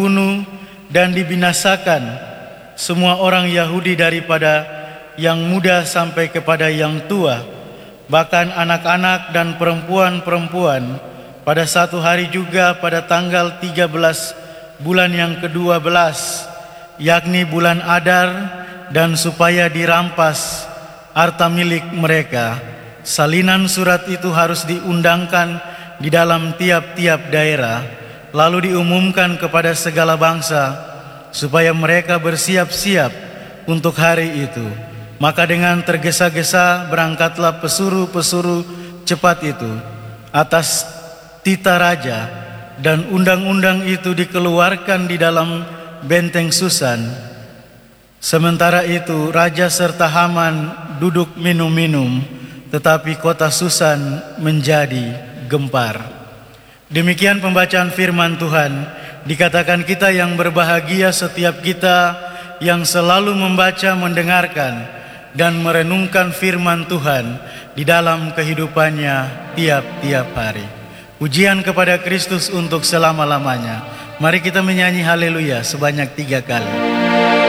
bunuh dan dibinasakan semua orang Yahudi daripada yang muda sampai kepada yang tua, bahkan anak-anak dan perempuan-perempuan. Pada satu hari juga pada tanggal 13 bulan yang ke-12, yakni bulan Adar, dan supaya dirampas harta milik mereka, salinan surat itu harus diundangkan di dalam tiap-tiap daerah, lalu diumumkan kepada segala bangsa, supaya mereka bersiap-siap untuk hari itu. Maka dengan tergesa-gesa berangkatlah pesuruh-pesuruh cepat itu atas titah raja, dan undang-undang itu dikeluarkan di dalam benteng Susan. Sementara itu raja serta Haman duduk minum-minum, tetapi kota Susan menjadi gempar. Demikian pembacaan firman Tuhan. Dikatakan kita yang berbahagia setiap kita yang selalu membaca, mendengarkan, dan merenungkan firman Tuhan di dalam kehidupannya tiap-tiap hari. Pujian kepada Kristus untuk selama-lamanya. Mari kita menyanyi haleluya sebanyak 3 kali.